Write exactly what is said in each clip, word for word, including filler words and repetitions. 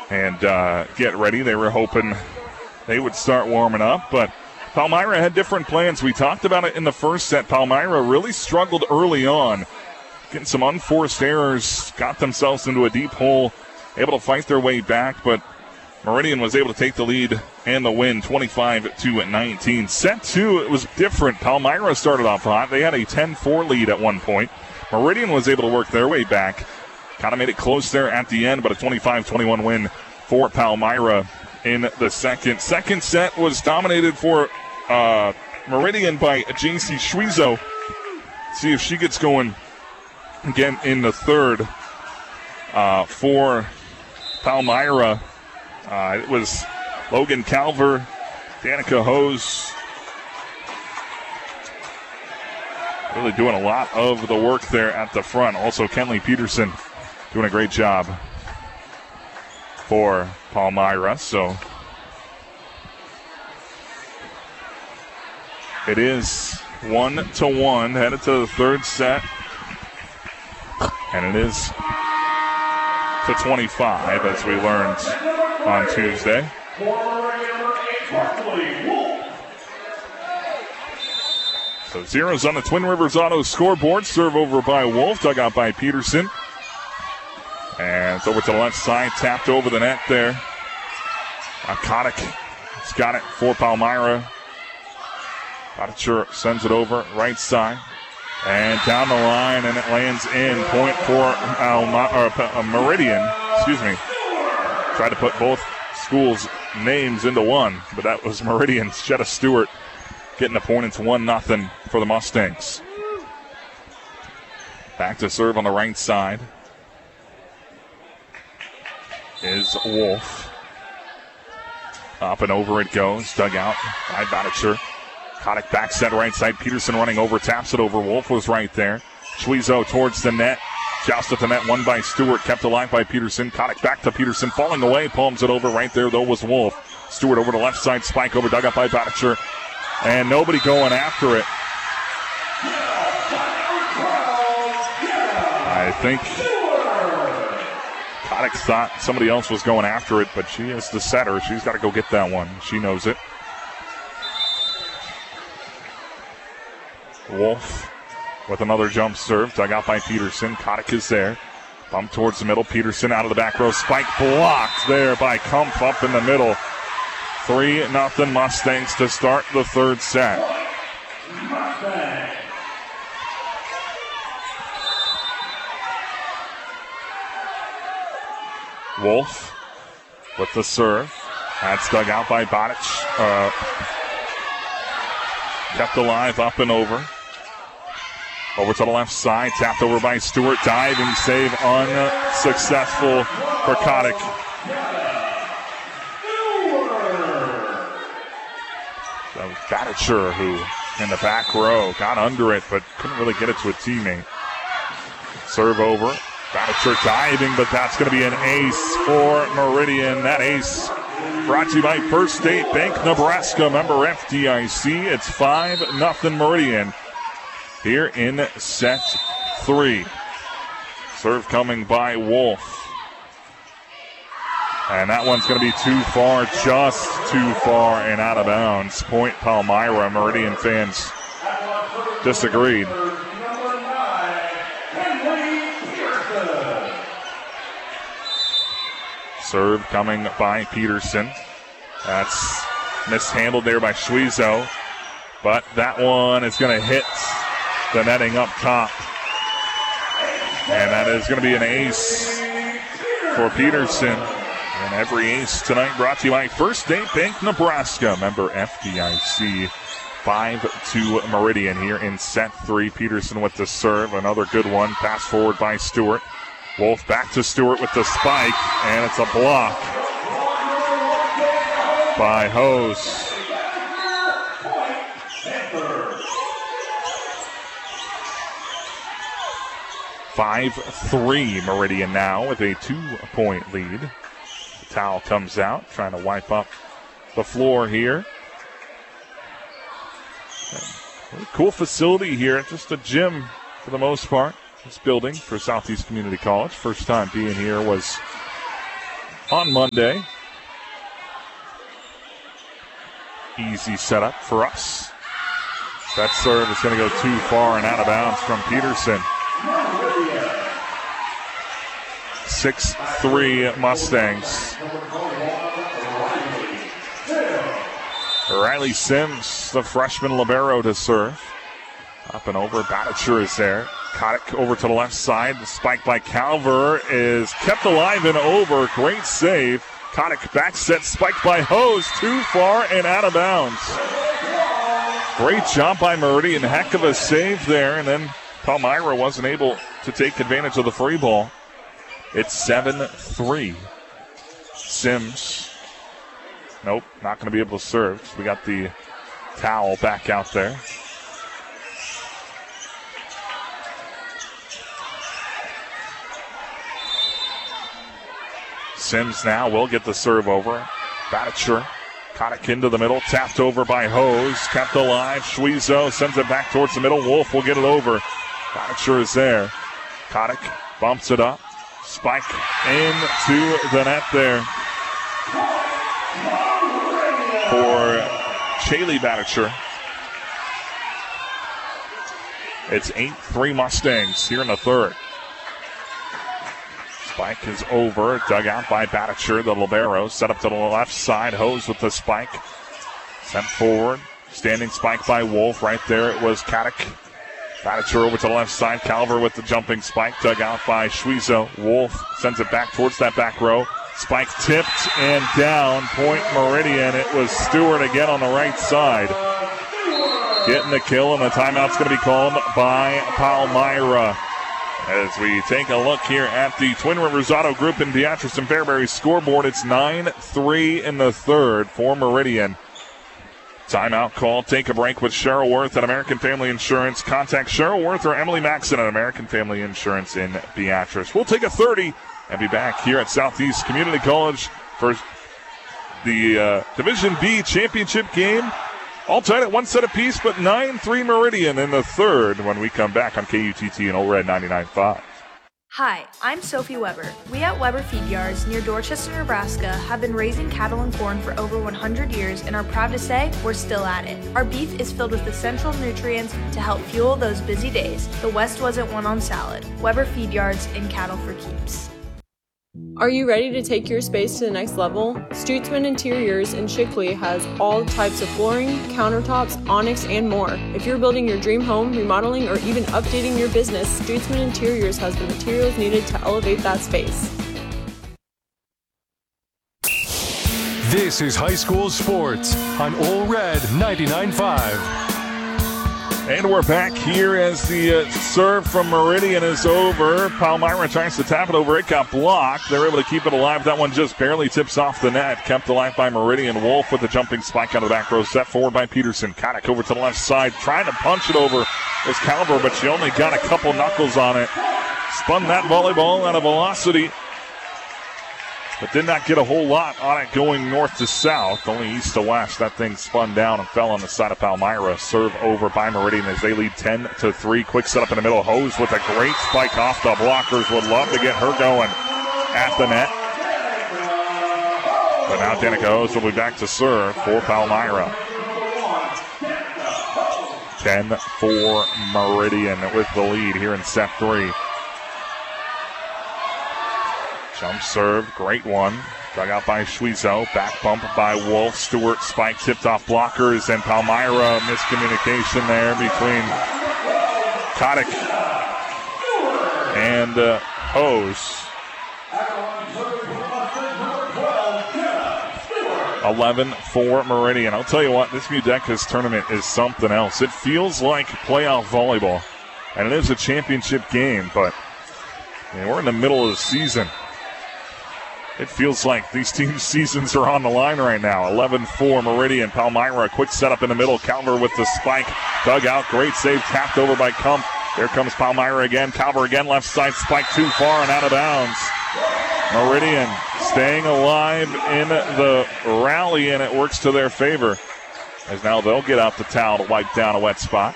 and uh, get ready. They were hoping they would start warming up, but Palmyra had different plans. We talked about it in the first set. Palmyra really struggled early on, getting some unforced errors, got themselves into a deep hole, able to fight their way back, but Meridian was able to take the lead and the win, twenty-five to nineteen. Set two, it was different. Palmyra started off hot. They had a ten four lead at one point. Meridian was able to work their way back. Kind of made it close there at the end, but a twenty-five twenty-one win for Palmyra in the second. Second set was dominated for uh, Meridian by J C Schwezo. See if she gets going again in the third. Uh, for Palmyra, uh, it was Logan Calver, Danica Hose, really doing a lot of the work there at the front. Also, Kenley Peterson doing a great job for Palmyra. So it is one to one, headed to the third set, and it is to twenty-five, as we learned on Tuesday. So zeros on the Twin Rivers Auto scoreboard. Serve over by Wolf, dug out by Peterson. And it's over to the left side, tapped over the net there. Kotick has got it for Palmyra. Kotick sends it over, right side. And down the line, and it lands in. Point for Alma, or, uh, Meridian. Excuse me. Tried to put both schools' names into one, but that was Meridian. Shetta Stewart getting the point. It's one nothing for the Mustangs. Back to serve on the right side is Wolf. Up and over it goes. Dug out by Baticher. Kotick back set right side. Peterson running over, taps it over. Wolf was right there. Schwezo towards the net. Joust at the net, won by Stewart. Kept alive by Peterson. Kotick back to Peterson. Falling away. Palms it over. Right there, though, was Wolf. Stewart over to left side. Spike over. Dug up by Baticher. And nobody going after it. I think Kotick thought somebody else was going after it, but she is the setter. She's got to go get that one. She knows it. Wolf with another jump serve, dug out by Peterson. Kotick is there. Bump towards the middle. Peterson out of the back row. Spike blocked there by Kumpf up in the middle. three nothing Mustangs to start the third set. Wolf with the serve. That's dug out by Botich. Uh, kept alive up and over. Over to the left side, tapped over by Stewart. Diving save unsuccessful for Kotick. So Baticher, who in the back row got under it, but couldn't really get it to a teammate. Serve over. Baticher diving, but that's going to be an ace for Meridian. That ace brought to you by First State Bank, Nebraska, member F D I C. It's five nothing Meridian here in set three. Serve coming by Wolf. And that one's going to be too far, just too far and out of bounds. Point Palmyra. Meridian fans disagreed. Serve coming by Peterson. That's mishandled there by Schwezo. But that one is going to hit the netting up top. And that is going to be an ace for Peterson. And every ace tonight brought to you by First State Bank, Nebraska, member F D I C. five two Meridian here in set three. Peterson with the serve. Another good one. Pass forward by Stewart. Wolf back to Stewart with the spike, and it's a block by Hose. five three Meridian now with a two-point lead. The towel comes out, trying to wipe up the floor here. Really cool facility here, just a gym for the most part. This building for Southeast Community College. First time being here was on Monday. Easy setup for us. That serve is going to go too far and out of bounds from Peterson. six three Mustangs. Riley Sims, the freshman libero, to serve. Up and over, Batature is there. Kotick over to the left side. The spike by Calver is kept alive and over. Great save. Kotick back set, spike by Hose. Too far and out of bounds. Great job by Meridian. Heck of a save there. And then Palmyra wasn't able to take advantage of the free ball. It's seven three. Sims. Nope, not going to be able to serve. We got the towel back out there. Sims now will get the serve over. Batature. Kotick into the middle. Tapped over by Hose. Kept alive. Schwezo sends it back towards the middle. Wolf will get it over. Batature is there. Kotick bumps it up. Spike into the net there for Chaley Batature. It's eight three Mustangs here in the third. Spike is over, dug out by Batature, the libero. Set up to the left side. Hose with the spike. Sent forward. Standing spike by Wolf. Right there it was Kotick. Batature over to the left side. Calver with the jumping spike. Dug out by Schwezo. Wolf sends it back towards that back row. Spike tipped and down. Point Meridian. It was Stewart again on the right side. Getting the kill, and the timeout's going to be called by Palmyra. As we take a look here at the Twin Rivers Auto Group in Beatrice and Fairbury scoreboard, it's nine three in the third for Meridian. Timeout call. Take a break with Cheryl Worth at American Family Insurance. Contact Cheryl Worth or Emily Maxon at American Family Insurance in Beatrice. We'll take a thirty and be back here at Southeast Community College for the uh, Division B championship game. All tied at one set apiece, but nine three Meridian in the third when we come back on K U T T and Old Red ninety-nine point five. Hi, I'm Sophie Weber. We at Weber Feed Yards near Dorchester, Nebraska have been raising cattle and corn for over one hundred years and are proud to say we're still at it. Our beef is filled with essential nutrients to help fuel those busy days. The West wasn't won on salad. Weber Feed Yards and cattle for keeps. Are you ready to take your space to the next level? Stutzman Interiors in Shickley has all types of flooring, countertops, onyx, and more. If you're building your dream home, remodeling, or even updating your business, Stutzman Interiors has the materials needed to elevate that space. This is high school sports on Old Red ninety-nine point five. And we're back here as the uh, serve from Meridian is over. Palmyra tries to tap it over. It got blocked. They're able to keep it alive. That one just barely tips off the net. Kept alive by Meridian. Wolf with the jumping spike out of the back row. Set forward by Peterson. Kotick over to the left side. Trying to punch it over was Calver, but she only got a couple knuckles on it. Spun that volleyball out of velocity, but did not get a whole lot on it going north to south, only east to west. That thing spun down and fell on the side of Palmyra. Serve over by Meridian as they lead ten to three. Quick setup in the middle. Hose with a great spike off the blockers. Would love to get her going at the net. But now Danica Hose will be back to serve for Palmyra. ten four Meridian with the lead here in set three. Jump serve, great one. Dug out by Schwezo. Back bump by Wolf. Stewart spike tipped off blockers, and Palmyra miscommunication there between Kotick and uh, Hose. eleven four Meridian. I'll tell you what, this Mudecas tournament is something else. It feels like playoff volleyball, and it is a championship game, but I mean, we're in the middle of the season. It feels like these teams' seasons are on the line right now. eleven four Meridian. Palmyra, quick setup in the middle. Calver with the spike. Dug out. Great save. Tapped over by Kump. There comes Palmyra again. Calver again. Left side spike too far and out of bounds. Meridian staying alive in the rally, and it works to their favor, as now they'll get out the towel to wipe down a wet spot.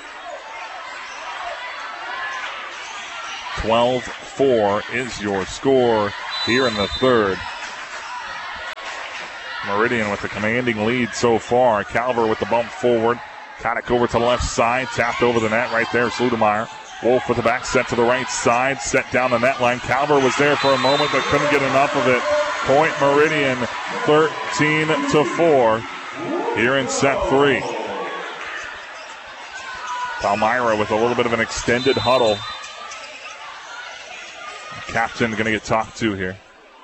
twelve four is your score here in the third. Meridian with the commanding lead so far. Calver with the bump forward. Kotick over to the left side. Tapped over the net right there. Sludemeyer. Wolf with the back set to the right side. Set down the net line. Calver was there for a moment but couldn't get enough of it. Point Meridian thirteen to four here in set three. Palmyra with a little bit of an extended huddle. Captain going to get talked to here.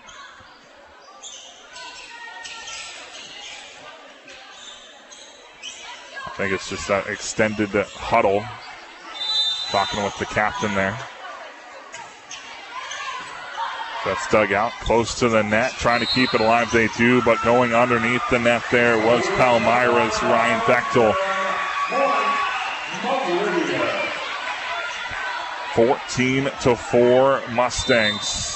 I think it's just that extended huddle. Talking with the captain there. That's dug out close to the net, trying to keep it alive. They do, but going underneath the net there was Palmyra's Ryan Bechtel. fourteen to four Mustangs.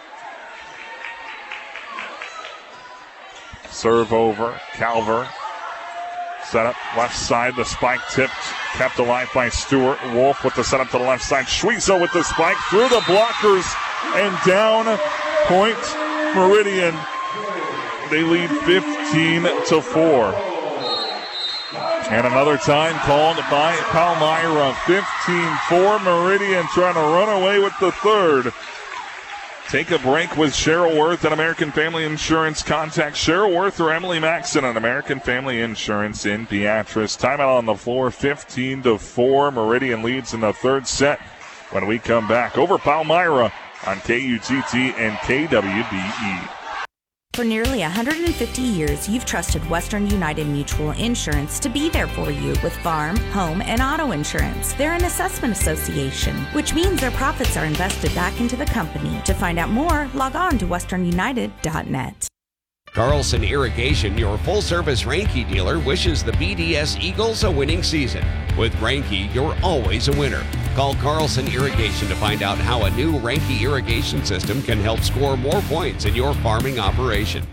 Serve over, Calver. Set up left side, the spike tipped, kept alive by Stewart. Wolf with the setup to the left side. Schwieso with the spike through the blockers and down. Point Meridian. They lead fifteen to four. And another time called by Palmyra. fifteen four Meridian trying to run away with the third. Take a break with Cheryl Worth at American Family Insurance. Contact Cheryl Worth or Emily Maxon at American Family Insurance in Beatrice. Timeout on the floor, fifteen to four. Meridian leads in the third set when we come back over Palmyra on K U T T and K W B E. For nearly one hundred fifty years, you've trusted Western United Mutual Insurance to be there for you with farm, home, and auto insurance. They're an assessment association, which means their profits are invested back into the company. To find out more, log on to western united dot net. Carlson Irrigation, your full-service Ranke dealer, wishes the B D S Eagles a winning season. With Ranke, you're always a winner. Call Carlson Irrigation to find out how a new Ranke irrigation system can help score more points in your farming operation.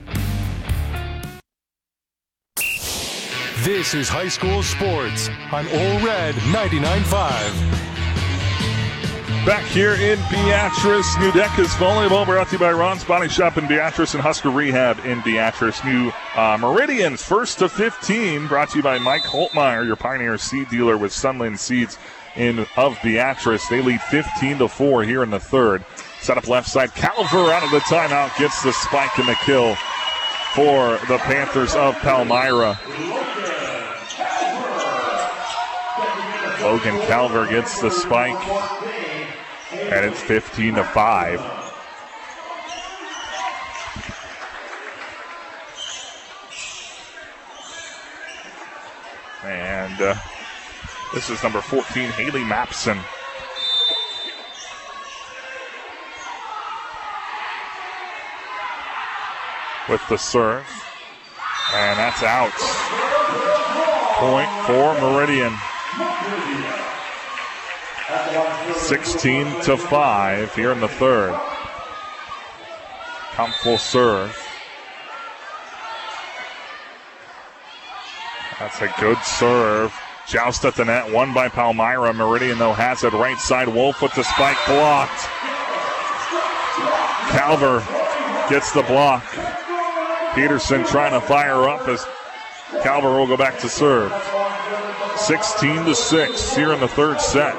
This is high school sports on All Red ninety-nine point five. Back here in Beatrice, New Decas Volleyball brought to you by Ron's Body Shop in Beatrice and Husker Rehab in Beatrice. New uh, Meridians first to fifteen brought to you by Mike Holtmeyer, your Pioneer seed dealer with Sunland Seeds in of Beatrice. They lead fifteen to four here in the third. Set up left side. Calver out of the timeout gets the spike and the kill for the Panthers of Palmyra. Logan Calver gets the spike. And it's fifteen to five. And uh, this is number fourteen, Haley Mapson. With the serve. And that's out. Point for Meridian. sixteen to five here in the third. Kampf serve. That's a good serve. Joust at the net, won by Palmyra. Meridian, though, has it right side. Wolf with the spike blocked. Calver gets the block. Peterson trying to fire up as Calver will go back to serve. sixteen to six here in the third set.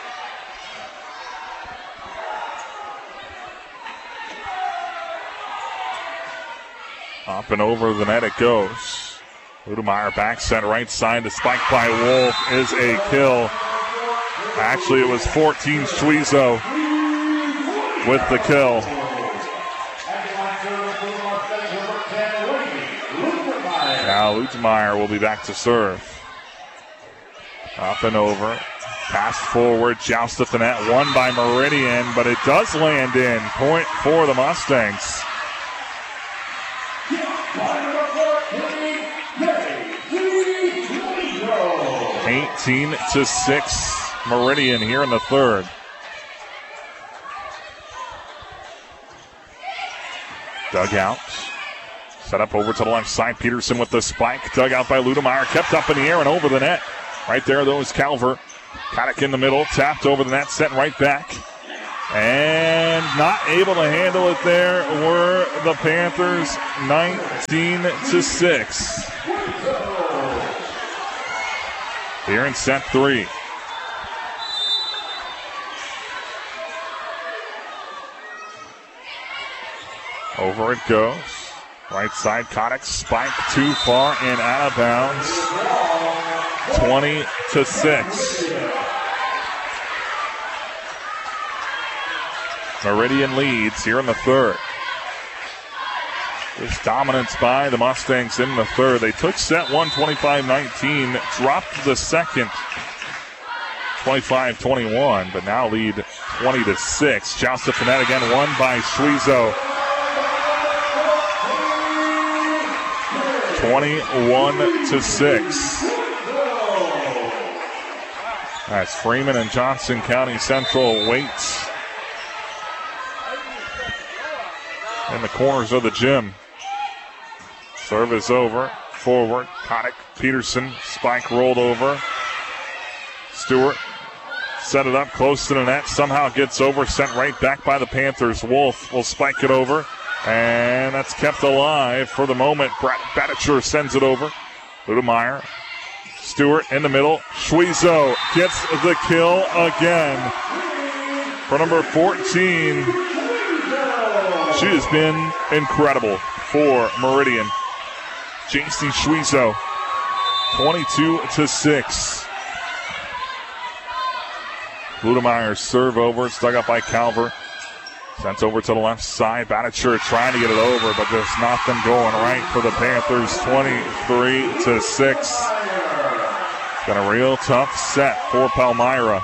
Up and over the net it goes. Ludemeyer back set right side. The spike by Wolf is a kill. Actually, it was fourteen Schwieso with the kill. Now Ludemeyer will be back to serve. Up and over. Pass forward. Joust at the net. Won by Meridian, but it does land in. Point for the Mustangs. eighteen to six, Meridian here in the third. Dug out. Set up over to the left side. Peterson with the spike. Dug out by Ludemeyer. Kept up in the air and over the net. Right there, though, is Calver. Kotick in the middle. Tapped over the net. Sent right back. And not able to handle it there were the Panthers, nineteen to six. Here in set three. Over it goes. Right side, Kotick spike too far and out of bounds. twenty to six. Meridian leads here in the third. This dominance by the Mustangs in the third. They took set one, twenty-five nineteen, dropped the second, twenty-five twenty-one, but now lead twenty to six. Joust to net again, won by Schwezo. twenty-one to six. That's Freeman and Johnson County Central waits in the corners of the gym. Service over, forward, Kotick, Peterson, spike rolled over. Stewart set it up close to the net, somehow gets over, sent right back by the Panthers. Wolf will spike it over, and that's kept alive for the moment. Brad Baticher sends it over. Ludemeyer, Stewart in the middle. Schwezo gets the kill again for number fourteen. She has been incredible for Meridian. J C Schwezo, twenty-two to six. Ludemeyer serve over. It's dug up by Calver. Sent over to the left side. Baticher trying to get it over, but just not them going right for the Panthers. twenty-three to six. It's been a real tough set for Palmyra.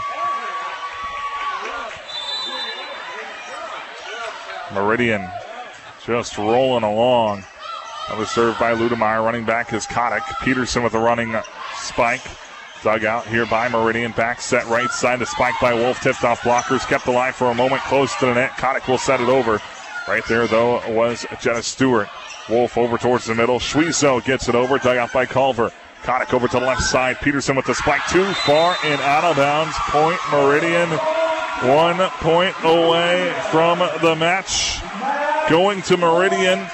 Meridian just rolling along. Another serve by Ludemeyer. Running back is Kotick. Peterson with a running spike. Dug out here by Meridian. Back set right side. The spike by Wolf. Tipped off blockers. Kept alive for a moment. Close to the net. Kotick will set it over. Right there, though, was Jenna Stewart. Wolf over towards the middle. Schwezo gets it over. Dug out by Culver. Kotick over to the left side. Peterson with the spike. Too far and out of bounds. Point Meridian. One point away from the match. Going to Meridian.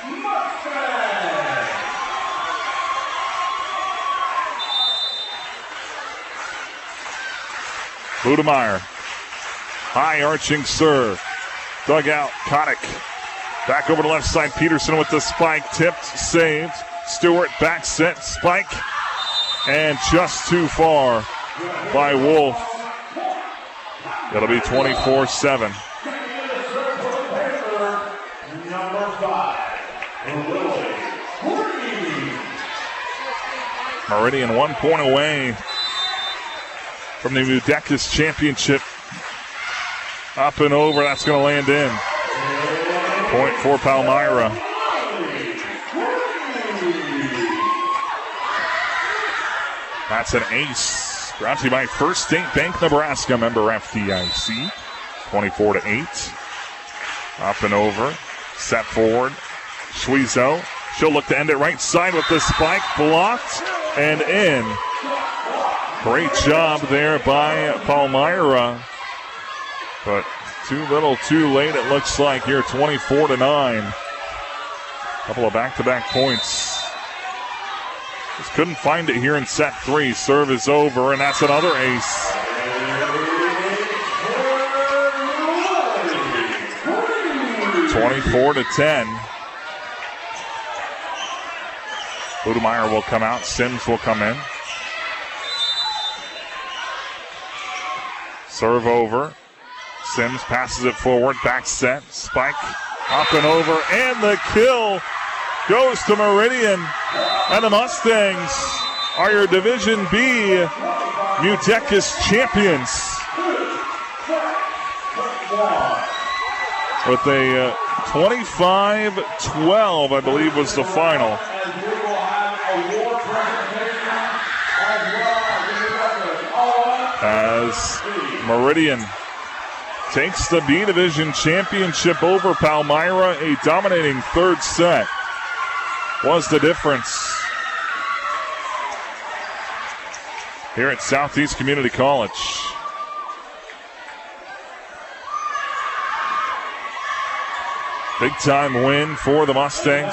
Ludemeyer. High arching serve. Dug out. Kotick. Back over to left side. Peterson with the spike. Tipped. Saved. Stewart back set. Spike. And just too far by Wolf. It'll be twenty-four seven. Meridian one point away from the Mudecas Championship. Up and over, that's going to land in. Point for Palmyra. That's an ace. Brought to you by First State Bank Nebraska, member F D I C. twenty-four to eight. Up and over. Set forward. Schwezo. She'll look to end it right side with the spike. Blocked and in. Great job there by Palmyra. But too little, too late, it looks like here. twenty-four to nine. Couple of back-to-back points. Just couldn't find it here in set three. Serve is over, and that's another ace. twenty-four to ten. Ludemeyer will come out. Sims will come in. Serve over. Sims passes it forward. Back set. Spike. Up and over. And the kill goes to Meridian. And the Mustangs are your Division B Mudecas champions. With a uh, twenty-five twelve, I believe, was the final. As Meridian takes the B Division championship over Palmyra, a dominating third set was the difference here at Southeast Community College. Big time win for the Mustangs.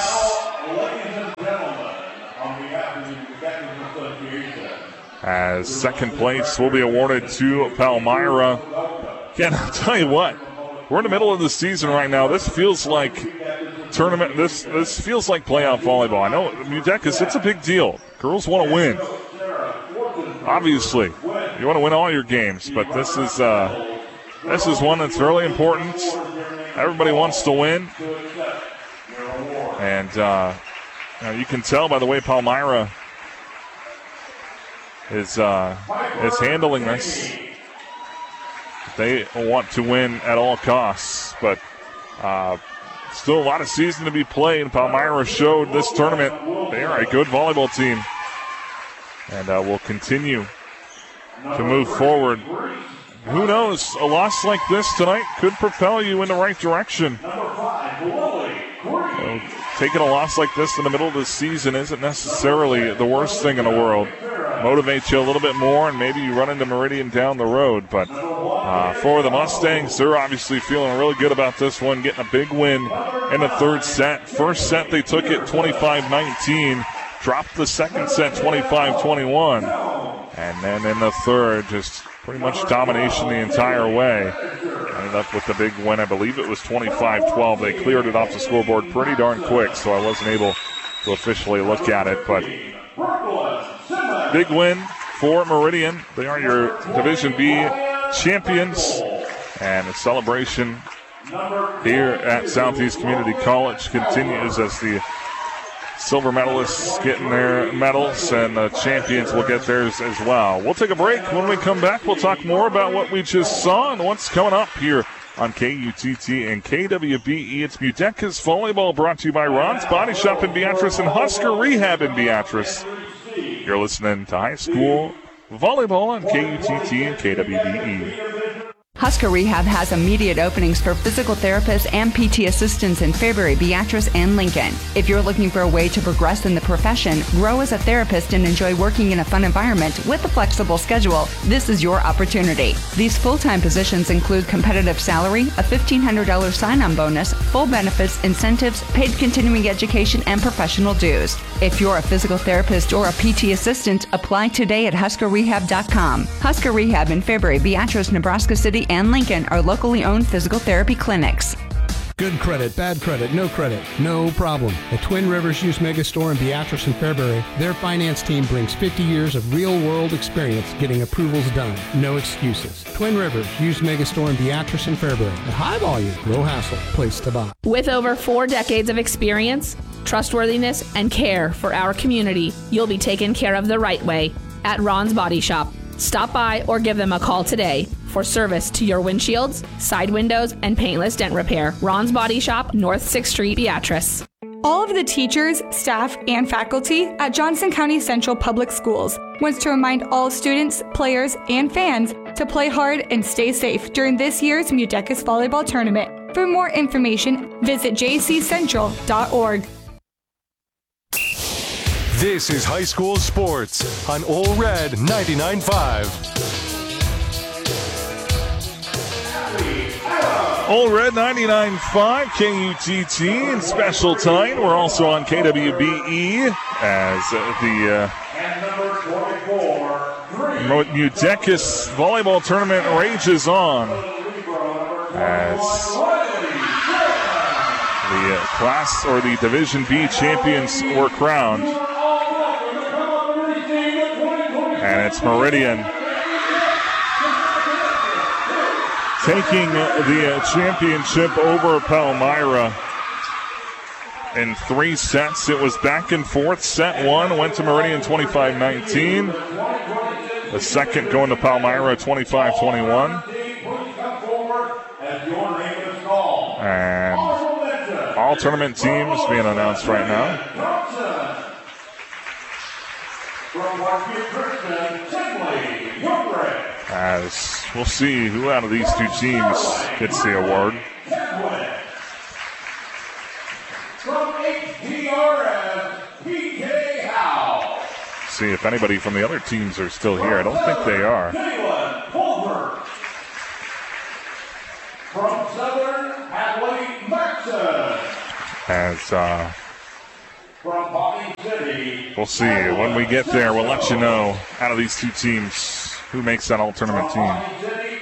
As second place will be awarded to Palmyra. Again, I'll tell you what, we're in the middle of the season right now. This feels like tournament. This this feels like playoff volleyball. I know Mudecas, it's a big deal. Girls want to win. Obviously, you want to win all your games, but this is uh, this is one that's really important. Everybody wants to win, and uh, you know, you can tell by the way Palmyra is uh, is handling this. They want to win at all costs, but uh, still a lot of season to be played. Palmyra showed this tournament they are a good volleyball team, and uh, will continue to move forward. Who knows? A loss like this tonight could propel you in the right direction. You know, taking a loss like this in the middle of the season isn't necessarily the worst thing in the world. Motivates you a little bit more, and maybe you run into Meridian down the road. But uh, for the Mustangs, they're obviously feeling really good about this one, getting a big win in the third set. First set, they took it twenty-five nineteen, dropped the second set twenty-five twenty-one. And then in the third, just pretty much domination the entire way. Ended up with the big win. I believe it was twenty-five twelve. They cleared it off the scoreboard pretty darn quick, so I wasn't able to officially look at it. But big win for Meridian. They are your Division B champions. And the celebration here at Southeast Community College continues as the silver medalists getting their medals, and the champions will get theirs as well. We'll take a break. When we come back, we'll talk more about what we just saw and what's coming up here on K U T T and K W B E. It's Mudecas Volleyball, brought to you by Ron's Body Shop in Beatrice and Husker Rehab in Beatrice. You're listening to High School Volleyball on K U T T and K W B E. Husker Rehab has immediate openings for physical therapists and P T assistants in Fairbury, Beatrice, and Lincoln. If you're looking for a way to progress in the profession, grow as a therapist, and enjoy working in a fun environment with a flexible schedule, this is your opportunity. These full-time positions include competitive salary, a fifteen hundred dollars sign-on bonus, full benefits, incentives, paid continuing education, and professional dues. If you're a physical therapist or a P T assistant, apply today at husker rehab dot com. Husker Rehab in Fairbury, Beatrice, Nebraska City, and Lincoln are locally owned physical therapy clinics. Good credit, bad credit, no credit, no problem. At Twin Rivers Used Mega Store in Beatrice and Fairbury, their finance team brings fifty years of real-world experience getting approvals done. No excuses. Twin Rivers Used Mega Store in Beatrice and Fairbury. A high volume, low hassle place to buy. With over four decades of experience, trustworthiness, and care for our community, you'll be taken care of the right way at Ron's Body Shop. Stop by or give them a call today for service to your windshields, side windows, and paintless dent repair. Ron's Body Shop, North sixth Street, Beatrice. All of the teachers, staff, and faculty at Johnson County Central Public Schools wants to remind all students, players, and fans to play hard and stay safe during this year's Mudecas Volleyball Tournament. For more information, visit j c central dot org. This is High School Sports on Ole Red ninety-nine point five. Ole Red ninety-nine point five, K U T T, and Special Time. We're also on K W B E as uh, the uh, Mudecas Volleyball Tournament rages on. As the uh, class or the Division B champions were crowned. And it's Meridian taking the uh, championship over Palmyra in three sets. It was back and forth. Set one went to Meridian twenty-five nineteen. The second going to Palmyra twenty-five twenty-one. And all tournament teams being announced right now. As we'll see who out of these two teams gets the award. See if anybody from the other teams are still here. I don't think they are. From Southern Athletic Maxson. As uh, we'll see. When we get there, we'll let you know out of these two teams who makes that all-tournament team.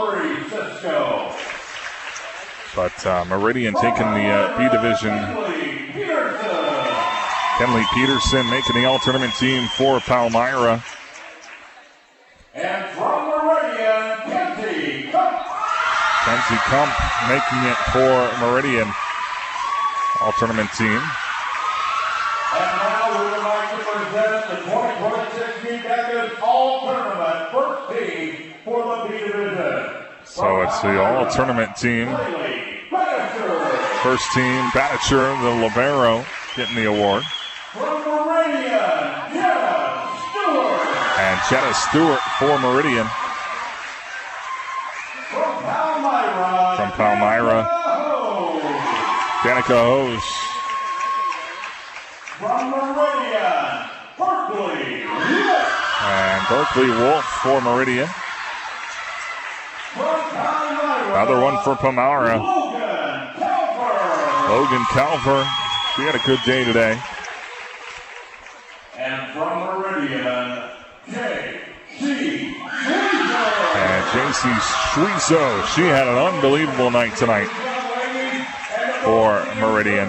But uh, Meridian taking the uh, B division. Kenley Peterson making the all-tournament team for Palmyra. And from Meridian, Kenzie Kump. Kenzie Kump making it for Meridian all-tournament team. And now we would like to present the twenty twenty-six B-Deckers all-tournament first team for the B division. So it's the all-tournament team. First team, Batature, the libero, getting the award. From Meridian, Jenna Stewart. And Jenna Stewart for Meridian. From Palmyra, From Palmyra, Danica Hose. From Meridian, Berkeley Wolf. And Berkeley Wolf for Meridian. From Palmyra, Another one for Palmyra. Logan Calver. Logan Calver. She had a good day today. And from Meridian, J C And J C Schwezo. She had an unbelievable night tonight for Meridian.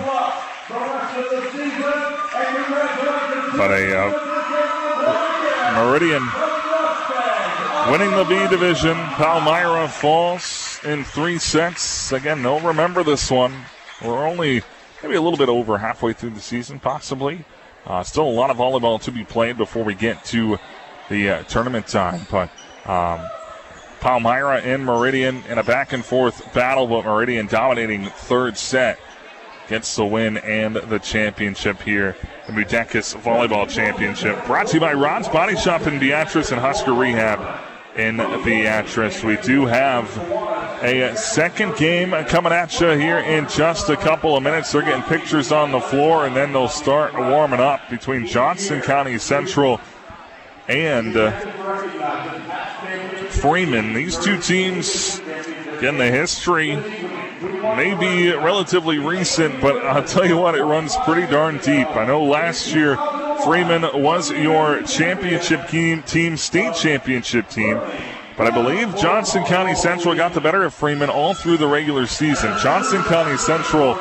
But a uh, Meridian winning the B division. Palmyra falls in three sets. Again, they'll remember this one. We're only maybe a little bit over halfway through the season, possibly. Uh, still a lot of volleyball to be played before we get to the uh, tournament time. But um, Palmyra and Meridian in a back-and-forth battle, but Meridian dominating third set gets the win and the championship here. The Mudecas Volleyball Championship. Brought to you by Ron's Body Shop in Beatrice and Husker Rehab in Beatrice. We do have a second game coming at you here in just a couple of minutes. They're getting pictures on the floor, and then they'll start warming up between Johnson County Central and uh, Freeman. These two teams, again, the history may be relatively recent, but I'll tell you what, it runs pretty darn deep. I know last year Freeman was your championship team, team state championship team, but I believe Johnson County Central got the better of Freeman all through the regular season. Johnson County Central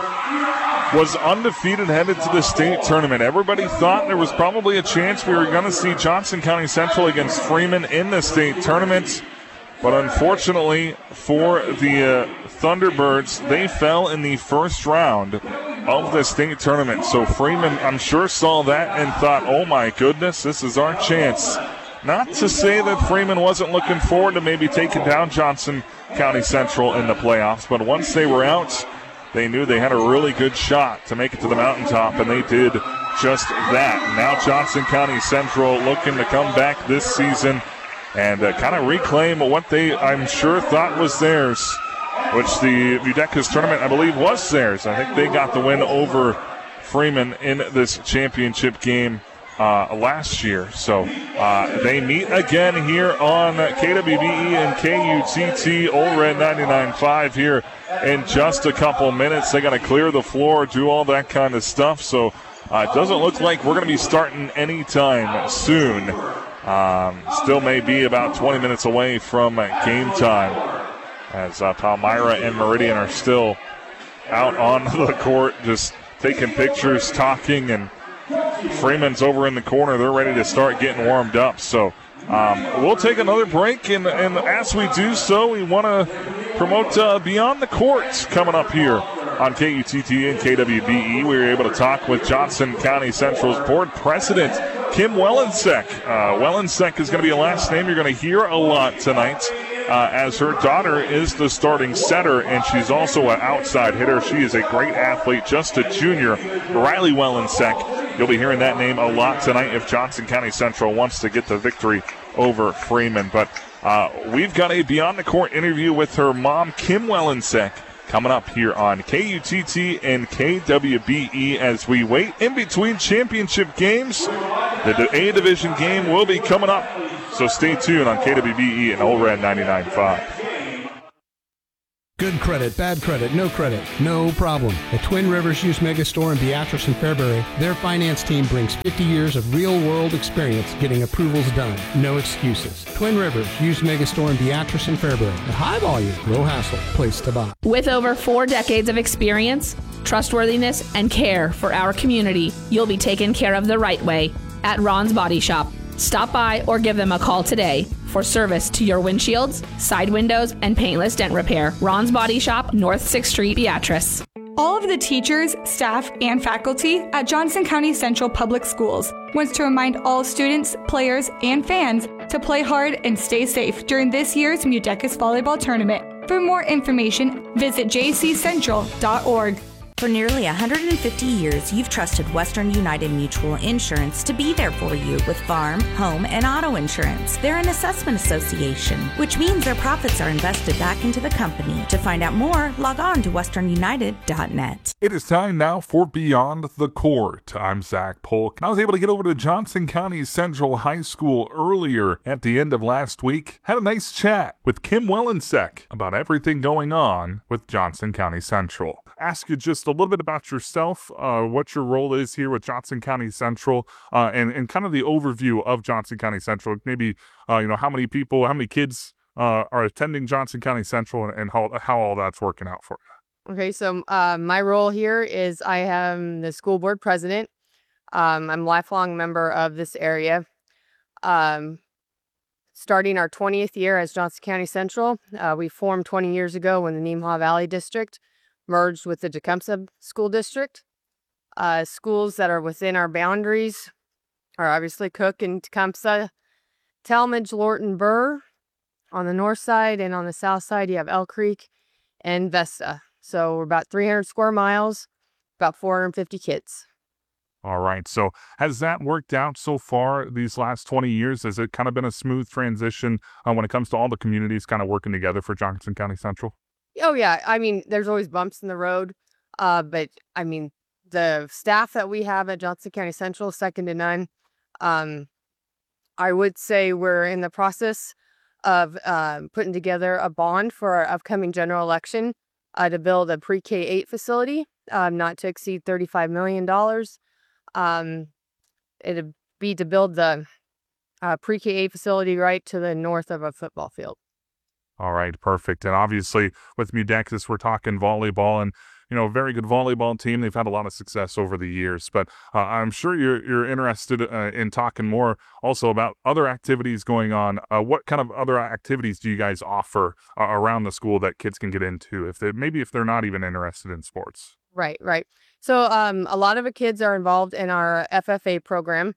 was undefeated headed to the state tournament. Everybody thought there was probably a chance we were going to see Johnson County Central against Freeman in the state tournament. But unfortunately for the uh, Thunderbirds, they fell in the first round of the state tournament. So Freeman, I'm sure, saw that and thought, oh my goodness, this is our chance. Not to say that Freeman wasn't looking forward to maybe taking down Johnson County Central in the playoffs, but once they were out, they knew they had a really good shot to make it to the mountaintop, and they did just that. Now Johnson County Central looking to come back this season and uh, kind of reclaim what they, I'm sure, thought was theirs, which the Mudecas tournament, I believe, was theirs. I think they got the win over Freeman in this championship game uh, last year. So uh, they meet again here on K W B E and K U T T, Old Red ninety-nine point five here in just a couple minutes. They got to clear the floor, do all that kind of stuff. So uh, it doesn't look like we're going to be starting anytime soon. Um, still may be about twenty minutes away from game time, as uh, Palmyra and Meridian are still out on the court just taking pictures, talking, and Freeman's over in the corner. They're ready to start getting warmed up. So um, we'll take another break, and, and as we do so, we want to promote uh, Beyond the Court coming up here on K U T T and K W B E. We were able to talk with Johnson County Central's board president, Kim Wellensek. Uh, Wellensek is going to be a last name you're going to hear a lot tonight, uh, as her daughter is the starting setter, and she's also an outside hitter. She is a great athlete, just a junior. Riley Wellensek, you'll be hearing that name a lot tonight if Johnson County Central wants to get the victory over Freeman. But uh, we've got a Beyond the Court interview with her mom, Kim Wellensek, coming up here on K U T T and K W B E as we wait in between championship games. The A Division game will be coming up, so stay tuned on K W B E and Old Red ninety-nine point five. Good credit, bad credit, no credit, no problem. At Twin Rivers Used Megastore in Beatrice and Fairbury, their finance team brings fifty years of real-world experience getting approvals done. No excuses. Twin Rivers Used Megastore in Beatrice and Fairbury. A high volume, low hassle place to buy. With over four decades of experience, trustworthiness, and care for our community, you'll be taken care of the right way at Ron's Body Shop. Stop by or give them a call today for service to your windshields, side windows, and paintless dent repair. Ron's Body Shop, North sixth Street, Beatrice. All of the teachers, staff, and faculty at Johnson County Central Public Schools wants to remind all students, players, and fans to play hard and stay safe during this year's Mudecas Volleyball Tournament. For more information, visit j c central dot org. For nearly one hundred fifty years, you've trusted Western United Mutual Insurance to be there for you with farm, home, and auto insurance. They're an assessment association, which means their profits are invested back into the company. To find out more, log on to western united dot net. It is time now for Beyond the Court. I'm Zach Polk, and I was able to get over to Johnson County Central High School earlier at the end of last week. Had a nice chat with Kim Wellensek about everything going on with Johnson County Central. Ask you just a little bit about yourself, uh, what your role is here with Johnson County Central, uh, and, and kind of the overview of Johnson County Central. Maybe, uh, you know, how many people, how many kids uh, are attending Johnson County Central, and, and how, how all that's working out for you. Okay, so uh, my role here is I am the school board president. Um, I'm a lifelong member of this area. Um, starting our twentieth year as Johnson County Central, uh, we formed twenty years ago when the Nemaha Valley District merged with the Tecumseh School District. Uh, schools that are within our boundaries are obviously Cook and Tecumseh, Talmadge, Lorton, Burr on the north side, and on the south side you have Elk Creek and Vesta. So we're about three hundred square miles, about four hundred fifty kids. All right. So has that worked out so far these last twenty years? Has it kind of been a smooth transition uh, when it comes to all the communities kind of working together for Johnson County Central? Oh, yeah. I mean, there's always bumps in the road. Uh, but, I mean, the staff that we have at Johnson County Central, second to none. Um, I would say we're in the process of uh, putting together a bond for our upcoming general election uh, to build a pre-K eight facility, um, not to exceed thirty-five million dollars. Um, it'd be to build the uh, pre-K eight facility right to the north of a football field. All right, perfect. And obviously with Mudecas, we're talking volleyball, and, you know, a very good volleyball team. They've had a lot of success over the years, but uh, I'm sure you're you're interested uh, in talking more also about other activities going on. Uh, what kind of other activities do you guys offer uh, around the school that kids can get into, if they maybe if they're not even interested in sports? Right, right. So um, a lot of the kids are involved in our F F A program.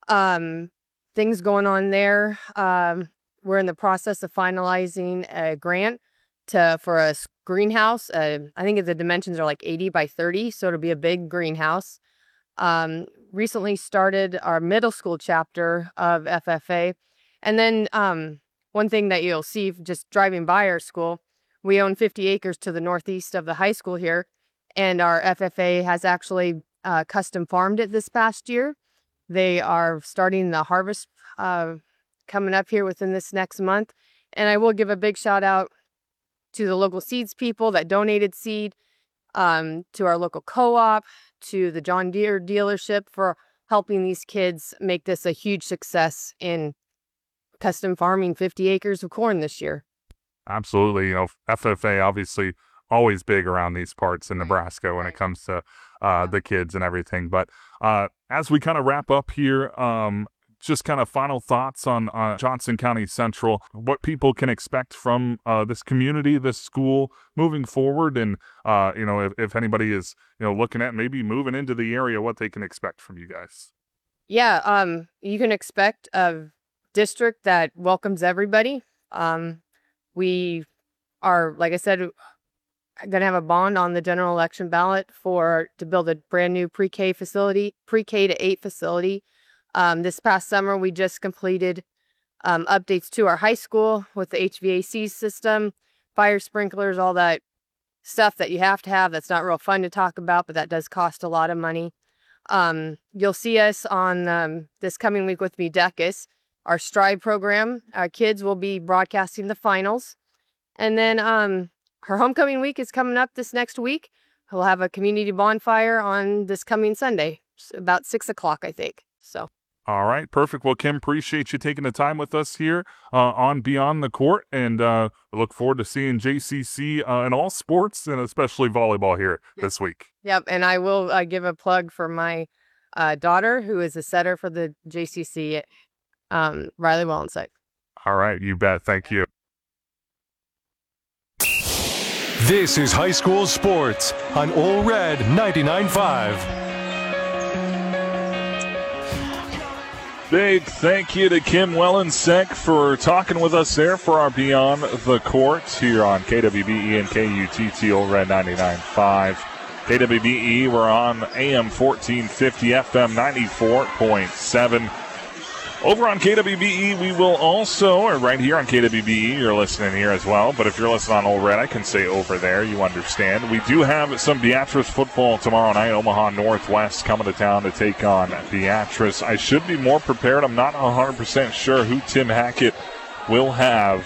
Um, things going on there. Um, we're in the process of finalizing a grant to for a greenhouse. Uh, I think the dimensions are like eighty by thirty, so it'll be a big greenhouse. Um, recently started our middle school chapter of F F A. And then um, one thing that you'll see just driving by our school, we own fifty acres to the northeast of the high school here. And our F F A has actually uh, custom farmed it this past year. They are starting the harvest uh, coming up here within this next month. And I will give a big shout out to the local seeds people that donated seed, um, to our local co-op, to the John Deere dealership for helping these kids make this a huge success in custom farming fifty acres of corn this year. Absolutely. You know, F F A obviously always big around these parts in Nebraska when it comes to uh, the kids and everything. But uh, as we kind of wrap up here, um, just kind of final thoughts on uh, Johnson County Central, what people can expect from uh, this community, this school moving forward. And, uh, you know, if, if anybody is, you know, looking at maybe moving into the area, what they can expect from you guys. Yeah, um, you can expect a district that welcomes everybody. Um, we are, like I said, going to have a bond on the general election ballot for to build a brand new pre-K facility, pre-K to eight facility. Um, this past summer, we just completed um, updates to our high school with the H V A C system, fire sprinklers, all that stuff that you have to have. That's not real fun to talk about, but that does cost a lot of money. Um, you'll see us on um, this coming week with Mudecas, our Strive program. Our kids will be broadcasting the finals. And then um, her homecoming week is coming up this next week. We'll have a community bonfire on this coming Sunday, about six o'clock, I think. So. All right, perfect. Well, Kim, appreciate you taking the time with us here uh, on Beyond the Court, and uh, we look forward to seeing J C C uh, in all sports, and especially volleyball here this week. Yep, and I will uh, give a plug for my uh, daughter, who is a setter for the J C C, um, Riley Wellenside. All right, you bet. Thank you. This is high school sports on Ole Red ninety-nine point five. Big thank you to Kim Wellensek for talking with us there for our Beyond the Court here on K W B E and K U T T Ole Red ninety-nine point five. K W B E, we're on A M fourteen fifty, F M ninety-four point seven. Over on K W B E, we will also, or right here on K W B E, you're listening here as well, but if you're listening on Ole Red, I can say over there, you understand. We do have some Beatrice football tomorrow night. Omaha Northwest coming to town to take on Beatrice. I should be more prepared. I'm not one hundred percent sure who Tim Hackett will have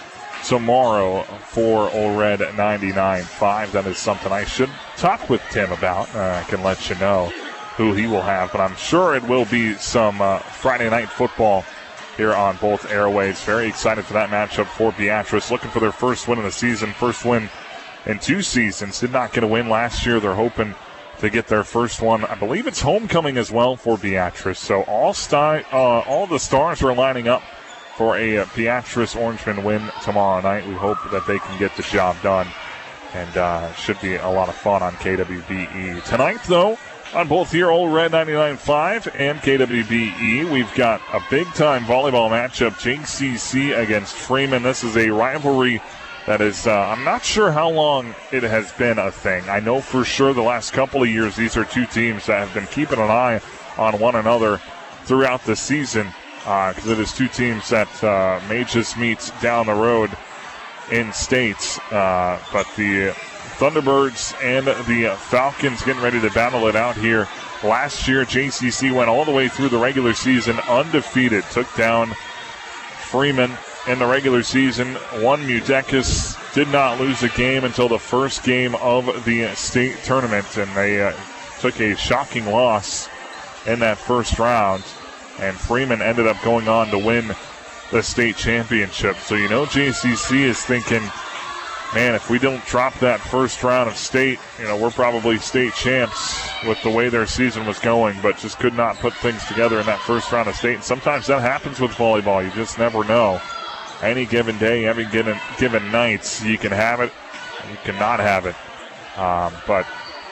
tomorrow for Ole Red ninety-nine point five. That is something I should talk with Tim about. Uh, I can let you know who he will have, but I'm sure it will be some uh, Friday night football here on both airways. Very excited for that matchup for Beatrice. Looking for their first win of the season, first win in two seasons. Did not get a win last year. They're hoping to get their first one. I believe it's homecoming as well for Beatrice. So all sti- uh, all the stars are lining up for a uh, Beatrice Orangeman win tomorrow night. We hope that they can get the job done, and uh, should be a lot of fun on K W B E. Tonight, though, on both here, Ole Red ninety-nine point five and K W B E, we've got a big-time volleyball matchup, J C C against Freeman. This is a rivalry that is, uh, I'm not sure how long it has been a thing. I know for sure the last couple of years, these are two teams that have been keeping an eye on one another throughout the season, because uh, it is two teams that uh, may just meet down the road in states, uh, but the Thunderbirds and the Falcons getting ready to battle it out here. Last year, J C C went all the way through the regular season undefeated, took down Freeman in the regular season, won Mudecas, did not lose a game until the first game of the state tournament, and they uh, took a shocking loss in that first round, and Freeman ended up going on to win the state championship. So you know J C C is thinking, man, if we don't drop that first round of state, you know, we're probably state champs with the way their season was going, but just could not put things together in that first round of state. And sometimes that happens with volleyball. You just never know. Any given day, every given, given night, you can have it, you cannot have it. Um, but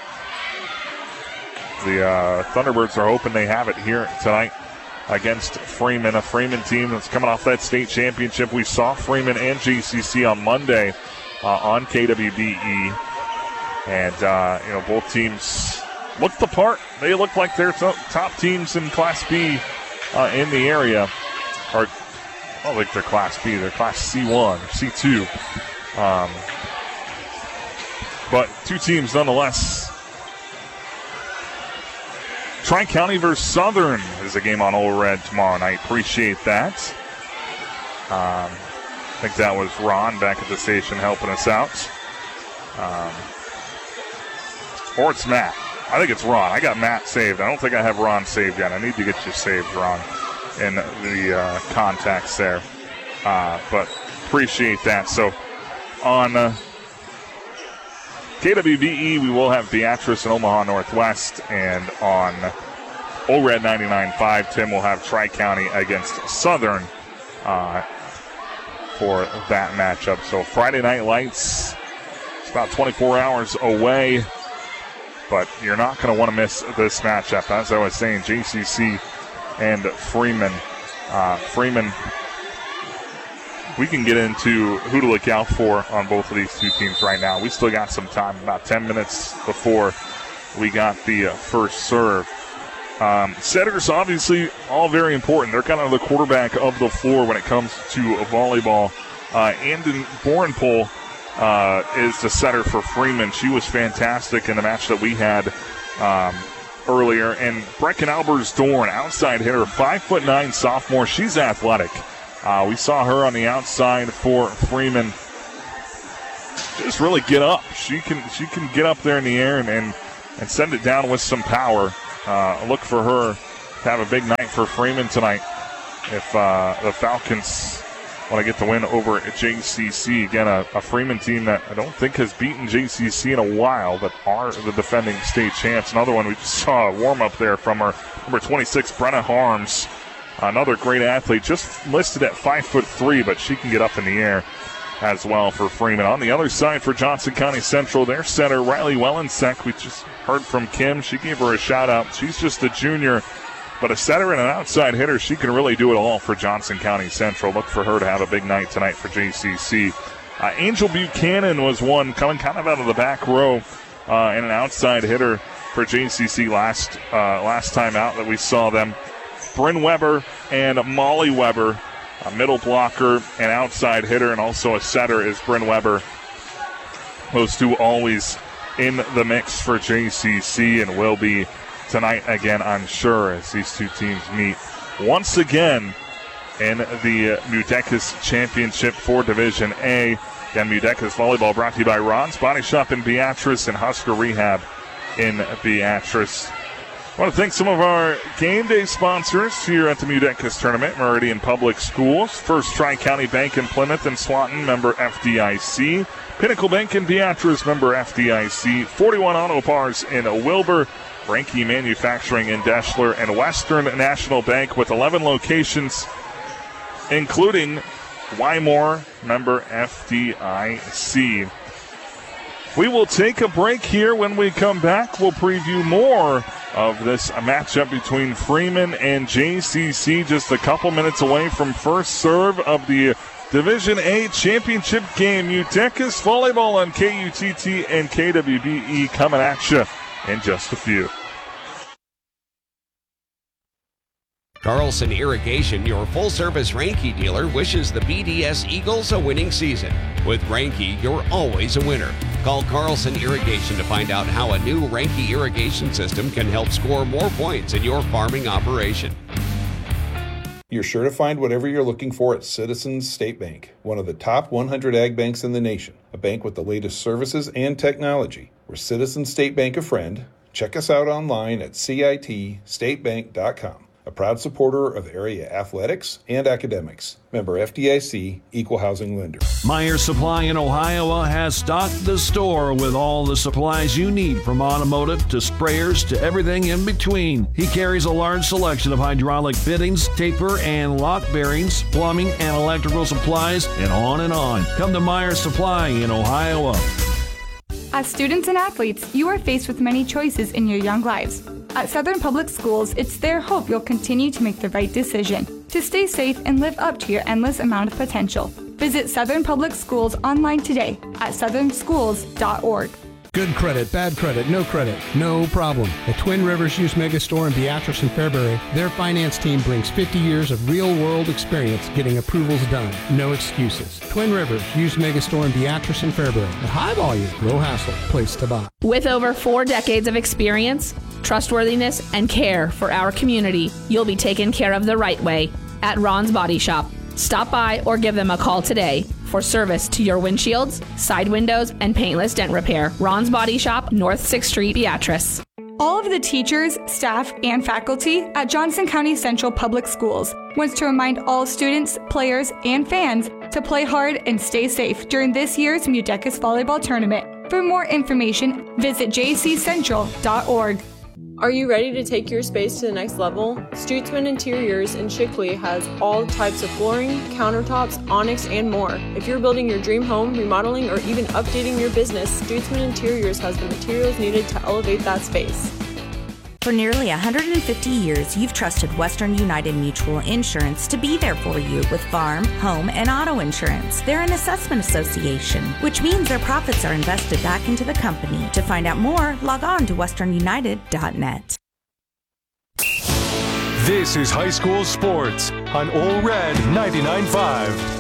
the uh, Thunderbirds are hoping they have it here tonight against Freeman, a Freeman team that's coming off that state championship. We saw Freeman and J C C on Monday Uh, on K W B E, and uh, you know, both teams looked the part. They look like they're t- top teams in Class B uh, in the area. Or I don't think they're Class B; they're Class C one or C two. Um, but two teams nonetheless. Tri-County versus Southern is a game on Ole Red tomorrow night. Appreciate that. Um, I think that was Ron back at the station helping us out. Um, or it's Matt. I think it's Ron. I got Matt saved. I don't think I have Ron saved yet. I need to get you saved, Ron, in the uh, contacts there. Uh, but appreciate that. So on uh, K W B E, we will have Beatrice and Omaha Northwest. And on Ole Red ninety-nine point five, Tim will have Tri-County against Southern uh, for that matchup. So Friday Night Lights, it's about twenty-four hours away, but you're not going to want to miss this matchup. As I was saying, J C C and Freeman. Uh, Freeman, we can get into who to look out for on both of these two teams right now. We still got some time, about ten minutes before we got the uh, first serve. Um, setters, obviously, all very important. They're kind of the quarterback of the floor when it comes to volleyball. Uh, Andon Borenpole uh, is the setter for Freeman. She was fantastic in the match that we had um, earlier. And Brecken Albers-Dorn, outside hitter, five foot nine sophomore. She's athletic. Uh, we saw her on the outside for Freeman just really get up. She can she can get up there in the air and, and, and send it down with some power. Uh, look for her to have a big night for Freeman tonight if uh, the Falcons want to get the win over at J C C. Again, a, a Freeman team that I don't think has beaten J C C in a while, but are the defending state champs. Another one, we just saw a warm-up there from our number twenty-six, Brenna Harms. Another great athlete, just listed at five foot three, but she can get up in the air as well for Freeman. On the other side for Johnson County Central, their center, Riley Wellensek. We just heard from Kim. She gave her a shout-out. She's just a junior, but a setter and an outside hitter. She can really do it all for Johnson County Central. Look for her to have a big night tonight for J C C. Uh, Angel Buchanan was one coming kind of out of the back row uh, and an outside hitter for J C C last uh, last time out that we saw them. Bryn Weber and Molly Weber, a middle blocker and outside hitter, and also a setter is Bryn Weber. Those two always in the mix for J C C and will be tonight again, I'm sure, as these two teams meet once again in the Mudecas Championship for Division A. Again, Mudecas Volleyball brought to you by Ron's Body Shop in Beatrice and Husker Rehab in Beatrice. I want to thank some of our game day sponsors here at the Mudecas Tournament. Meridian Public Schools, First Tri-County Bank in Plymouth and Swanton, member F D I C. Pinnacle Bank in Beatrice, member F D I C. forty-one Auto Parts in Wilbur. Ranke Manufacturing in Deschler, and Western National Bank with eleven locations, including Wymore, member F D I C. We will take a break here. When we come back, we'll preview more of this matchup between Freeman and J C C, just a couple minutes away from first serve of the Division A championship game. Mudecas Volleyball on K U T T and K W B E coming at you in just a few. Carlson Irrigation, your full-service Ranke dealer, wishes the B D S Eagles a winning season. With Ranke, you're always a winner. Call Carlson Irrigation to find out how a new Ranke irrigation system can help score more points in your farming operation. You're sure to find whatever you're looking for at Citizens State Bank, one of the top one hundred ag banks in the nation, a bank with the latest services and technology. We're Citizens State Bank a friend. Check us out online at C I T state bank dot com. A proud supporter of area athletics and academics. Member F D I C, Equal Housing Lender. Meyer Supply in Ohio has stocked the store with all the supplies you need, from automotive to sprayers to everything in between. He carries a large selection of hydraulic fittings, taper and lock bearings, plumbing and electrical supplies, and on and on. Come to Meyer Supply in Ohio. As students and athletes, you are faced with many choices in your young lives. At Southern Public Schools, it's their hope you'll continue to make the right decision to stay safe and live up to your endless amount of potential. Visit Southern Public Schools online today at southern schools dot org. Good credit, bad credit, no credit, no problem. At Twin Rivers Used Megastore in Beatrice and Fairbury, their finance team brings fifty years of real-world experience getting approvals done. No excuses. Twin Rivers Used Megastore in Beatrice and Fairbury. A high volume, low hassle place to buy. With over four decades of experience, trustworthiness, and care for our community, you'll be taken care of the right way at Ron's Body Shop. Stop by or give them a call today for service to your windshields, side windows, and paintless dent repair. Ron's Body Shop, North sixth Street, Beatrice. All of the teachers, staff, and faculty at Johnson County Central Public Schools wants to remind all students, players, and fans to play hard and stay safe during this year's Mudecas Volleyball Tournament. For more information, visit j c central dot org. Are you ready to take your space to the next level? Stutzman Interiors in Shickley has all types of flooring, countertops, onyx, and more. If you're building your dream home, remodeling, or even updating your business, Stutzman Interiors has the materials needed to elevate that space. For nearly one hundred fifty years, you've trusted Western United Mutual Insurance to be there for you with farm, home, and auto insurance. They're an assessment association, which means their profits are invested back into the company. To find out more, log on to western united dot net. This is High School Sports on Ole Red ninety-nine point five.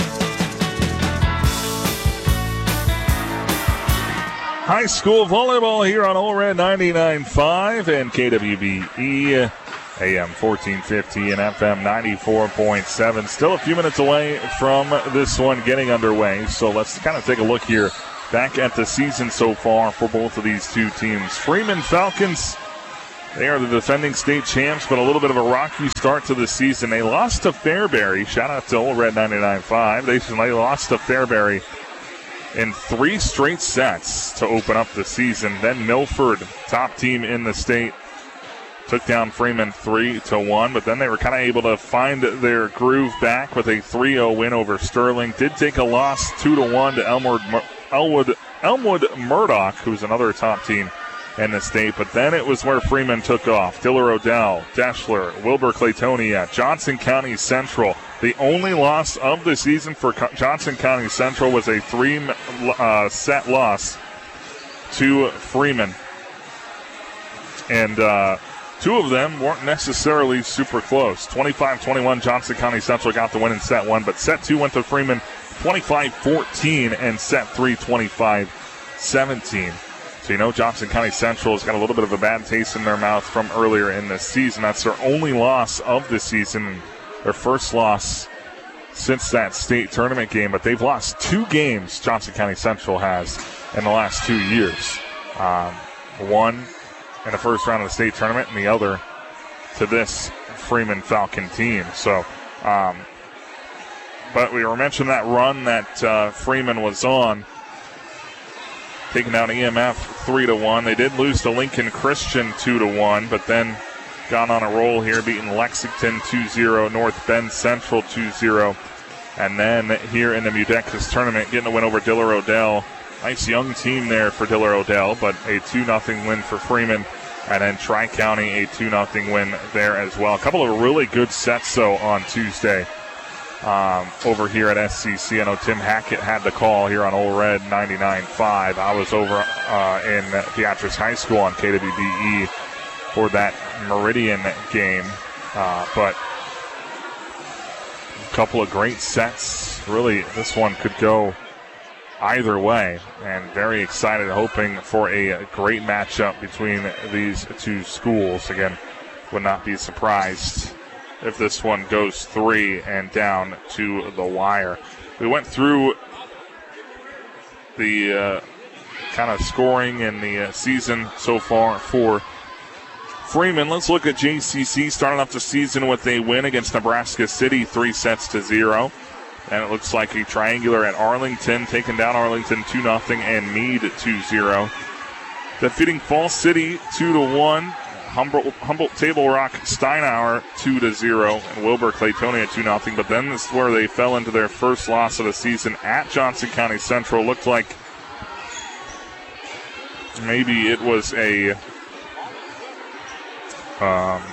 High school volleyball here on Ole Red ninety-nine point five and K W B E, A M fourteen fifty and F M ninety-four point seven. Still a few minutes away from this one getting underway, so let's kind of take a look here back at the season so far for both of these two teams. Freeman Falcons, they are the defending state champs, but a little bit of a rocky start to the season. They lost to Fairbury. Shout out to Old Red ninety-nine point five. They, they lost to Fairbury in three straight sets to open up the season. Then Milford, top team in the state, took down Freeman three to one, but then they were kind of able to find their groove back with a three oh win over Sterling. Did take a loss two to one to Elmwood, Elmwood, Elmwood Murdoch, who's another top team in the state, but then it was where Freeman took off. Diller Odell, Deschler, Wilbur Claytonia, Johnson County Central. The only loss of the season for Johnson County Central was a three-set uh, loss to Freeman. And uh, two of them weren't necessarily super close. twenty-five twenty-one, Johnson County Central got the win in set one, but set two went to Freeman twenty-five fourteen, and set three twenty-five seventeen. So you know Johnson County Central has got a little bit of a bad taste in their mouth from earlier in this season. That's their only loss of the season, their first loss since that state tournament game. But they've lost two games, Johnson County Central has, in the last two years. Um, one in the first round of the state tournament, and the other to this Freeman Falcon team. So, um, but we were mentioning that run that uh, Freeman was on, taking down E M F three to one. They did lose to Lincoln Christian two to one, but then got on a roll here, beating Lexington two zero, North Bend Central two zero, and then here in the Mudecas tournament, getting a win over Diller Odell. Nice young team there for Diller Odell, but a two nothing win for Freeman, and then Tri-County a two nothing win there as well. A couple of really good sets, though, on Tuesday. Um, over here at S C C. I know Tim Hackett had the call here on Old Red ninety-nine point five. I was over uh, in Beatrice High School on K W B E for that Meridian game. Uh, but a couple of great sets. Really, this one could go either way. And very excited, hoping for a great matchup between these two schools. Again, would not be surprised if this one goes three and down to the wire. We went through the uh, kind of scoring and the uh, season so far for Freeman. Let's look at J C C starting off the season with a win against Nebraska City, three sets to zero. And it looks like a triangular at Arlington, taking down Arlington two nothing and Meade two zero. Defeating Falls City two to one. Humboldt, Humboldt Table Rock Steinauer two to zero, and Wilbur Claytonia two nothing. But then this is where they fell into their first loss of the season at Johnson County Central. Looked like maybe it was a um,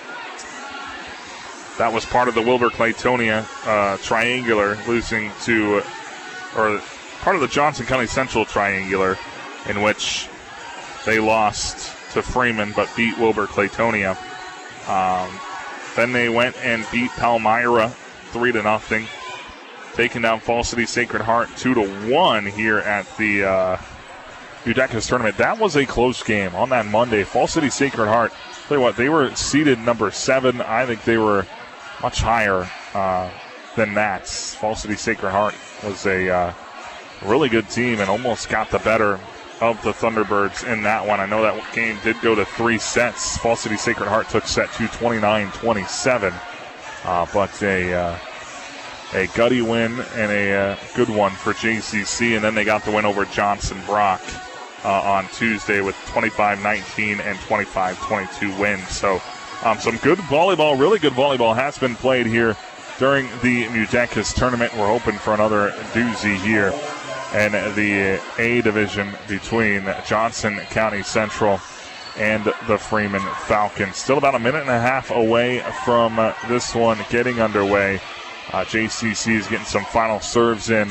that was part of the Wilbur Claytonia uh, triangular, losing to, or part of the Johnson County Central triangular, in which they lost to Freeman, but beat Wilbur Claytonia. Um, then they went and beat Palmyra three to nothing, taking down Falls City Sacred Heart two to one here at the uh, Mudecas tournament. That was a close game on that Monday. Falls City Sacred Heart, tell you what, they were seeded number seven. I think they were much higher uh, than that. Falls City Sacred Heart was a uh, really good team and almost got the better of the Thunderbirds in that one. I know that game did go to three sets. Falls City Sacred Heart took set two, twenty-nine twenty-seven. Uh, but a uh, a gutty win and a uh, good one for J C C. And then they got the win over Johnson Brock uh, on Tuesday with twenty-five nineteen and twenty-five twenty-two wins. So um, some good volleyball, really good volleyball has been played here during the Mudecas tournament. We're hoping for another doozy here and the A division between Johnson County Central and the Freeman Falcons. Still about a minute and a half away from uh, this one getting underway. Uh, J C C is getting some final serves in.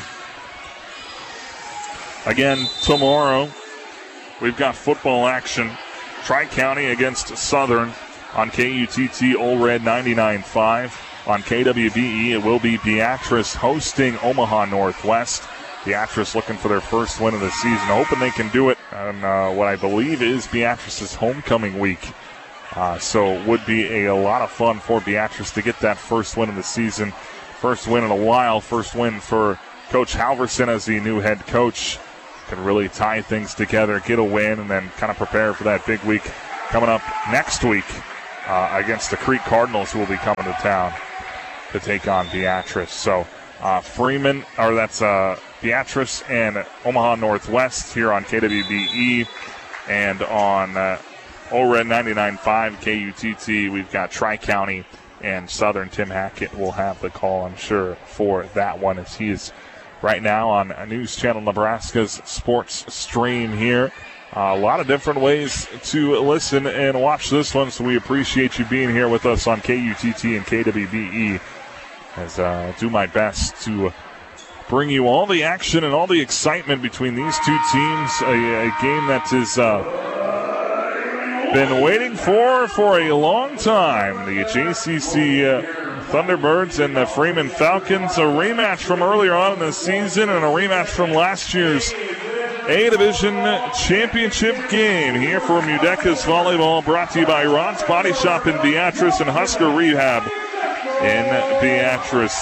Again, tomorrow we've got football action. Tri-County against Southern on K U T T Old Red ninety-nine point five. On K W B E, it will be Beatrice hosting Omaha Northwest. Beatrice looking for their first win of the season, hoping they can do it on uh, what I believe is Beatrice's homecoming week. Uh, so it would be a, a lot of fun for Beatrice to get that first win of the season. First win in a while, first win for Coach Halverson as the new head coach. can really tie things together, get a win, and then kind of prepare for that big week coming up next week uh, against the Creek Cardinals, who will be coming to town to take on Beatrice. So uh, Freeman, or that's uh, Beatrice and Omaha Northwest here on K W B E, and on uh, O R E D ninety-nine point five K U T T, we've got Tri-County and Southern. Tim Hackett will have the call, I'm sure, for that one, as he is right now on News Channel Nebraska's sports stream here. Uh, a lot of different ways to listen and watch this one, so we appreciate you being here with us on K U T T and K W B E, as I uh, do my best to bring you all the action and all the excitement between these two teams. A, a game that has uh, been waiting for for a long time. The J C C uh, Thunderbirds and the Freeman Falcons, a rematch from earlier on in the season and a rematch from last year's A Division Championship game here for Mudecas Volleyball, brought to you by Ron's Body Shop in Beatrice and Husker Rehab in Beatrice.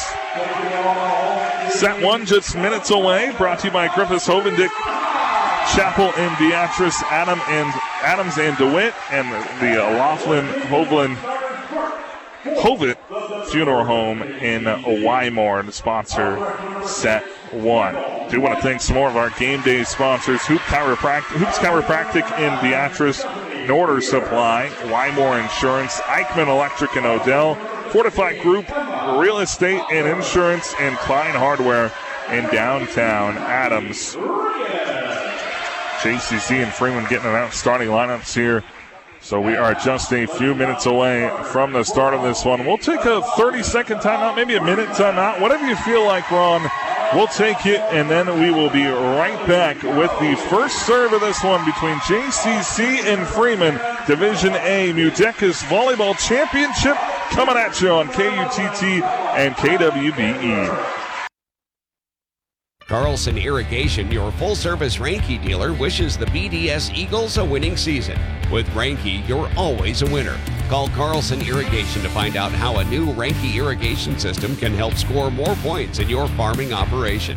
Set one just minutes away, brought to you by Griffiths Hovendick Chapel in Beatrice, Adam and Adams and DeWitt, and the, the uh, Laughlin Hovland Hovitt Funeral Home in Wymore to sponsor set one. Do want to thank some more of our game day sponsors: Hoop Chiropractic, Hoops Chiropractic in Beatrice, Norder Supply, Wymore Insurance, Eichmann Electric in Odell, Fortified Group, Real Estate and Insurance, and Klein Hardware in downtown Adams. J C C and Freeman getting it out starting lineups here. So we are just a few minutes away from the start of this one. We'll take a thirty-second timeout, maybe a minute timeout, whatever you feel like, Ron. We'll take it, and then we will be right back with the first serve of this one between J C C and Freeman. Division A Mudecas Volleyball Championship coming at you on K U T T and K W B E. Carlson Irrigation, your full-service Ranke dealer, wishes the B D S Eagles a winning season. With Ranke, you're always a winner. Call Carlson Irrigation to find out how a new Ranke irrigation system can help score more points in your farming operation.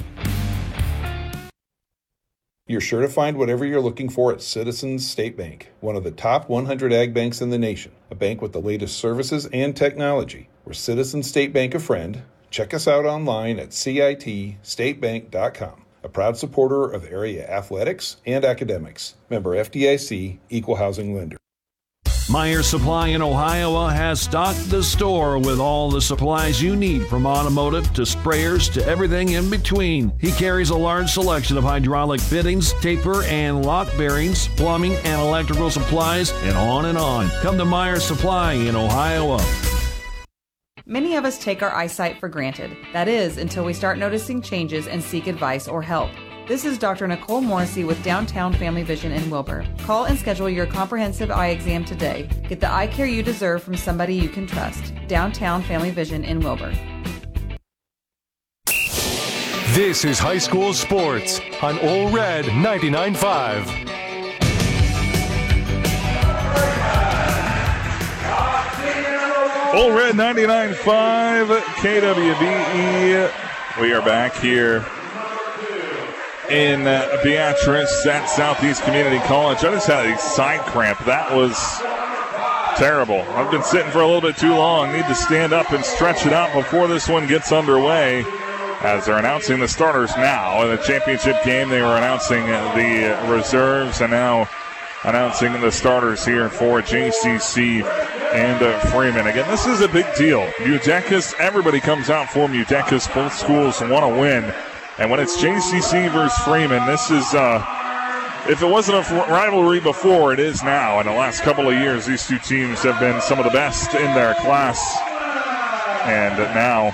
You're sure to find whatever you're looking for at Citizens State Bank, one of the top one hundred ag banks in the nation, a bank with the latest services and technology. We're Citizens State Bank a friend. Check us out online at C I T state bank dot com, a proud supporter of area athletics and academics. Member F D I C, Equal Housing Lender. Meyer Supply in Ohio has stocked the store with all the supplies you need, from automotive to sprayers to everything in between. He carries a large selection of hydraulic fittings, taper and lock bearings, plumbing and electrical supplies, and on and on. Come to Meyer Supply in Ohio. Many of us take our eyesight for granted. That is, until we start noticing changes and seek advice or help. This is Doctor Nicole Morrissey with Downtown Family Vision in Wilbur. Call and schedule your comprehensive eye exam today. Get the eye care you deserve from somebody you can trust. Downtown Family Vision in Wilbur. This is High School Sports on O R E D ninety-nine point five. O R E D ninety-nine point five, K W B E. We are back here in uh, Beatrice at Southeast Community College. I just had a side cramp. That was terrible. I've been sitting for a little bit too long. Need to stand up and stretch it out before this one gets underway, as they're announcing the starters now. In the championship game, they were announcing the reserves, and now announcing the starters here for J C C and uh, Freeman. Again, this is a big deal. Mudecas, everybody comes out for Mudecas. Both schools want to win. And when it's J C C versus Freeman, this is, uh, if it wasn't a rivalry before, it is now. In the last couple of years, these two teams have been some of the best in their class. And now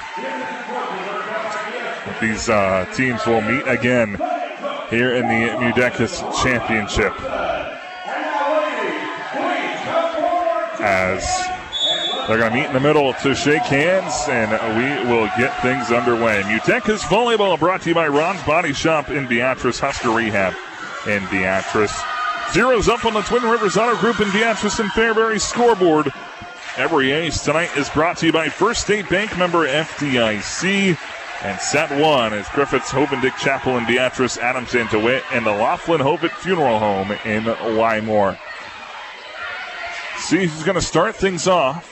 these uh, teams will meet again here in the Mudecas Championship, as they're going to meet in the middle to shake hands, and we will get things underway. Mudecas Volleyball brought to you by Ron's Body Shop in Beatrice, Husker Rehab in Beatrice. Zeros up on the Twin Rivers Auto Group in Beatrice and Fairbury scoreboard. Every ace tonight is brought to you by First State Bank, member F D I C. And set one is Griffiths, Hovendick Chapel in Beatrice, Adams and DeWitt, and the Laughlin Hovitt Funeral Home in Wymore. See who's going to start things off.